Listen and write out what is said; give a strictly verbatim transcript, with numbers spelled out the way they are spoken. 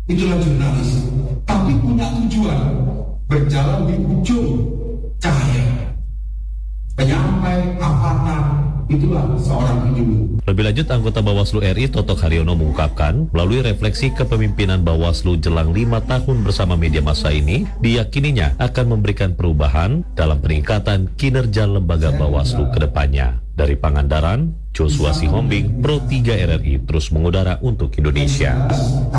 itulah jurnalis. Tapi punya tujuan, berjalan di ujung cahaya. Penyampai, avatar, itulah seorang penyuluh. Lebih lanjut, anggota Bawaslu R I Totok Haryono mengungkapkan, melalui refleksi kepemimpinan Bawaslu jelang lima tahun bersama media massa ini, diyakininya akan memberikan perubahan dalam peningkatan kinerja lembaga Bawaslu ke depannya. Dari Pangandaran, Joshua Sihombing, Pro tiga R R I terus mengudara untuk Indonesia.